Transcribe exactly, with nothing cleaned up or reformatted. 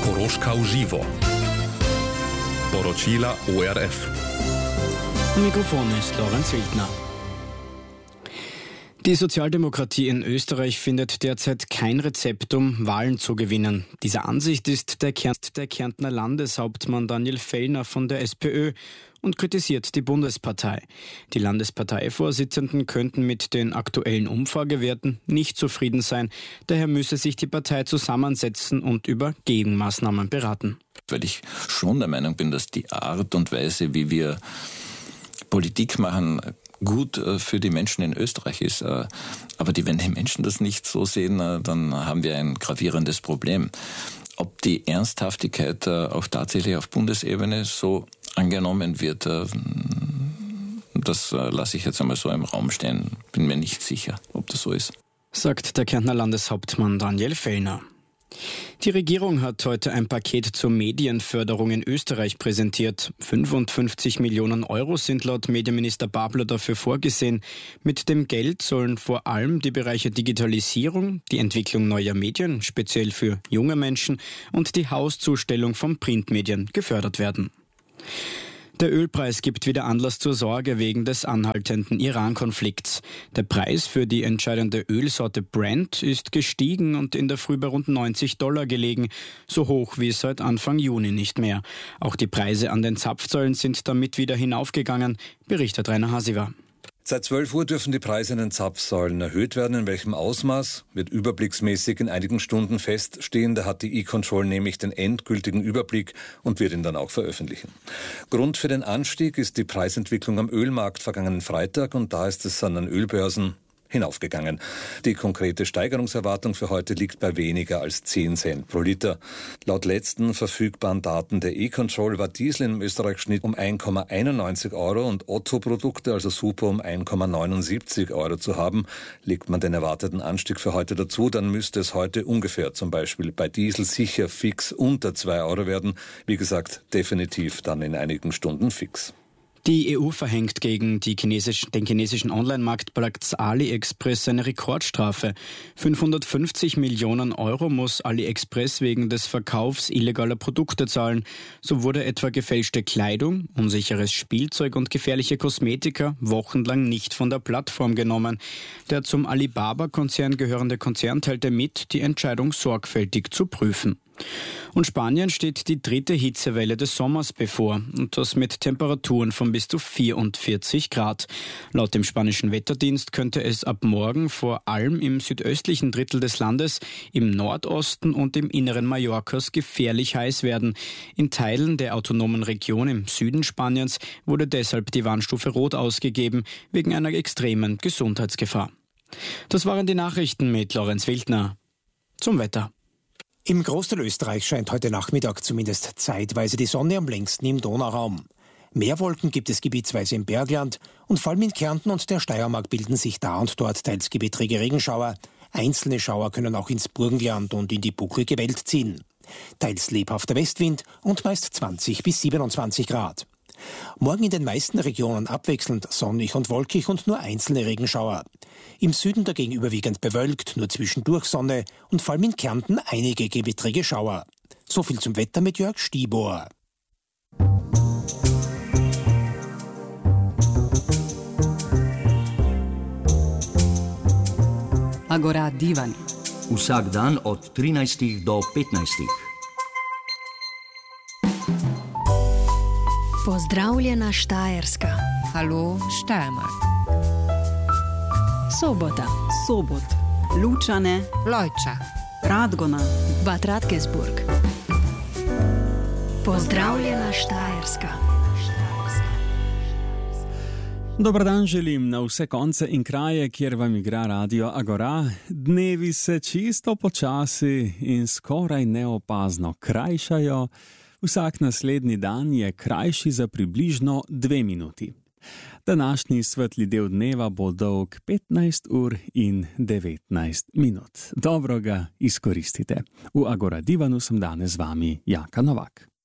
Koroška v živo. Poročila O R F. Am Mikrofon ist Lorenz Wildner. Die Sozialdemokratie in Österreich findet derzeit kein Rezept, um Wahlen zu gewinnen. Dieser Ansicht ist der, Kärn- der Kärntner Landeshauptmann Daniel Fellner von der SPÖ und kritisiert die Bundespartei. Die Landesparteivorsitzenden könnten mit den aktuellen Umfragewerten nicht zufrieden sein. Daher müsse sich die Partei zusammensetzen und über Gegenmaßnahmen beraten. Weil ich schon der Meinung bin, dass die Art und Weise, wie wir Politik machen, gut für die Menschen in Österreich ist. Aber die, wenn die Menschen das nicht so sehen, dann haben wir ein gravierendes Problem. Ob die Ernsthaftigkeit auch tatsächlich auf Bundesebene so angenommen wird, das lasse ich jetzt einmal so im Raum stehen. Bin mir nicht sicher, ob das so ist. Sagt der Kärntner Landeshauptmann Daniel Fellner. Die Regierung hat heute ein Paket zur Medienförderung in Österreich präsentiert. fünfundfünfzig Millionen Euro sind laut Medienminister Babler dafür vorgesehen. Mit dem Geld sollen vor allem die Bereiche Digitalisierung, die Entwicklung neuer Medien, speziell für junge Menschen, und die Hauszustellung von Printmedien gefördert werden. Der Ölpreis gibt wieder Anlass zur Sorge wegen des anhaltenden Iran-Konflikts. Der Preis für die entscheidende Ölsorte Brent ist gestiegen und in der Früh bei rund neunzig Dollar gelegen, so hoch wie seit Anfang Juni nicht mehr. Auch die Preise an den Zapfsäulen sind damit wieder hinaufgegangen, berichtet Rainer Hasiver. Seit zwölf Uhr dürfen die Preise an den Zapfsäulen erhöht werden. In welchem Ausmaß, wird überblicksmäßig in einigen Stunden feststehen. Da hat die E-Control nämlich den endgültigen Überblick und wird ihn dann auch veröffentlichen. Grund für den Anstieg ist die Preisentwicklung am Ölmarkt vergangenen Freitag und da ist es an den Ölbörsen hinaufgegangen. Die konkrete Steigerungserwartung für heute liegt bei weniger als zehn Cent pro Liter. Laut letzten verfügbaren Daten der E-Control war Diesel im Österreich-Schnitt um ein Komma einundneunzig Euro und Otto-Produkte, also Super, um ein Komma neunundsiebzig Euro zu haben. Legt man den erwarteten Anstieg für heute dazu, dann müsste es heute ungefähr zum Beispiel bei Diesel sicher fix unter zwei Euro werden. Wie gesagt, definitiv dann in einigen Stunden fix. Die E U verhängt gegen die chinesisch, den chinesischen Online-Marktplatz AliExpress eine Rekordstrafe. fünfhundertfünfzig Millionen Euro muss AliExpress wegen des Verkaufs illegaler Produkte zahlen. So wurde etwa gefälschte Kleidung, unsicheres Spielzeug und gefährliche Kosmetika wochenlang nicht von der Plattform genommen. Der zum Alibaba-Konzern gehörende Konzern teilte mit, die Entscheidung sorgfältig zu prüfen. Und Spanien steht die dritte Hitzewelle des Sommers bevor und das mit Temperaturen von bis zu vierundvierzig Grad. Laut dem spanischen Wetterdienst könnte es ab morgen vor allem im südöstlichen Drittel des Landes, im Nordosten und im Inneren Mallorcas gefährlich heiß werden. In Teilen der autonomen Region im Süden Spaniens wurde deshalb die Warnstufe Rot ausgegeben, wegen einer extremen Gesundheitsgefahr. Das waren die Nachrichten mit Lorenz Wildner. Zum Wetter. Im Großteil Österreichs scheint heute Nachmittag zumindest zeitweise die Sonne, am längsten im Donauraum. Mehr Wolken gibt es gebietsweise im Bergland und vor allem in Kärnten und der Steiermark bilden sich da und dort teils gewittrige Regenschauer. Einzelne Schauer können auch ins Burgenland und in die bucklige Welt ziehen. Teils lebhafter Westwind und meist zwanzig bis siebenundzwanzig Grad. Morgen in den meisten Regionen abwechselnd sonnig und wolkig und nur einzelne Regenschauer. Im Süden dagegen überwiegend bewölkt, nur zwischendurch Sonne und vor allem in Kärnten einige gewittrige Schauer. So viel zum Wetter mit Jörg Stibor. Agora Divan. Vsak dan od trinajstih do petnajstih. Pozdravljena Štajerska. Hallo Steiermark. Sobota. Sobot. Lučane. Lojča. Radgona. Bad Radkersburg. Pozdravljena Štajerska. Dobar dan želim na vse konce in kraje, kjer vam igra Radio Agora. Dnevi se čisto počasi in skoraj neopazno krajšajo. Vsak naslednji dan je krajši za približno dve minuti. Današnji svetli del dneva bo dolg petnajst ur in devetnajst minut. Dobro ga izkoristite. V Agora Divanu sem danes z vami Jaka Novak.